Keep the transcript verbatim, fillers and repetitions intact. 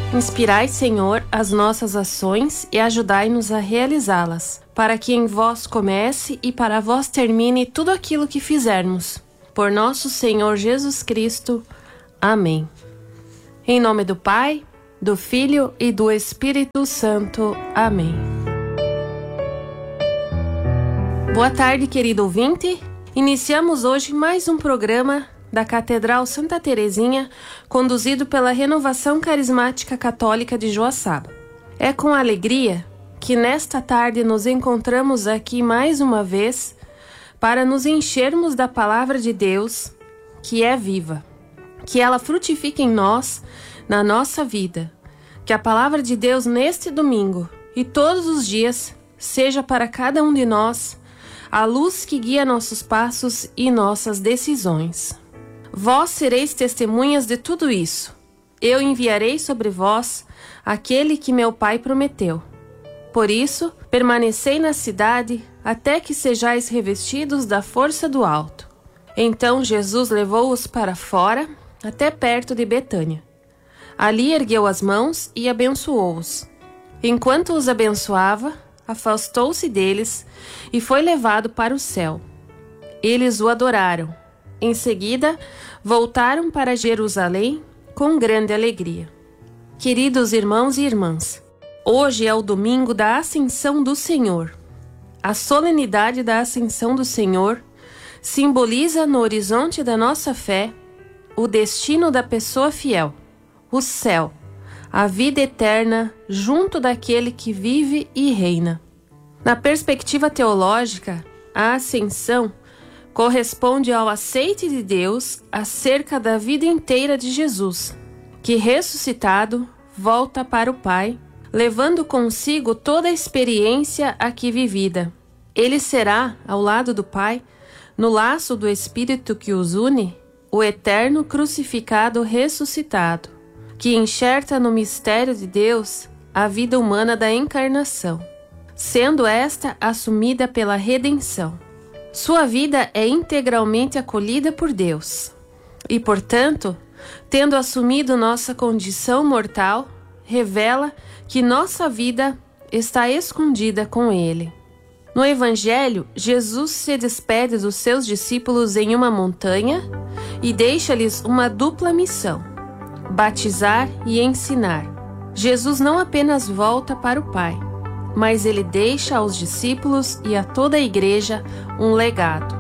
Inspirai, Senhor, as nossas ações e ajudai-nos a realizá-las, para que em vós comece e para vós termine tudo aquilo que fizermos. Por nosso Senhor Jesus Cristo. Amém. Em nome do Pai, do Filho e do Espírito Santo. Amém. Boa tarde, querido ouvinte. Iniciamos hoje mais um programa da Catedral Santa Teresinha, conduzido pela Renovação Carismática Católica de Joaçaba. É com alegria que nesta tarde nos encontramos aqui mais uma vez para nos enchermos da Palavra de Deus, que é viva, que ela frutifique em nós, na nossa vida, que a Palavra de Deus neste domingo e todos os dias seja para cada um de nós a luz que guia nossos passos e nossas decisões. Vós sereis testemunhas de tudo isso. Eu enviarei sobre vós aquele que meu Pai prometeu. Por isso, permanecei na cidade até que sejais revestidos da força do alto. Então Jesus levou-os para fora, até perto de Betânia. Ali ergueu as mãos e abençoou-os. Enquanto os abençoava, afastou-se deles e foi levado para o céu. Eles o adoraram. Em seguida, voltaram para Jerusalém com grande alegria. Queridos irmãos e irmãs, hoje é o domingo da Ascensão do Senhor. A solenidade da Ascensão do Senhor simboliza no horizonte da nossa fé o destino da pessoa fiel, o céu, a vida eterna junto daquele que vive e reina. Na perspectiva teológica, a Ascensão corresponde ao aceite de Deus acerca da vida inteira de Jesus, que ressuscitado volta para o Pai, levando consigo toda a experiência aqui vivida. Ele será, ao lado do Pai, no laço do Espírito que os une, o eterno crucificado ressuscitado, que enxerta no mistério de Deus a vida humana da encarnação, sendo esta assumida pela redenção. Sua vida é integralmente acolhida por Deus e, portanto, tendo assumido nossa condição mortal, revela que nossa vida está escondida com Ele. No Evangelho, Jesus se despede dos seus discípulos em uma montanha e deixa-lhes uma dupla missão: batizar e ensinar. Jesus não apenas volta para o Pai, mas ele deixa aos discípulos e a toda a igreja um legado.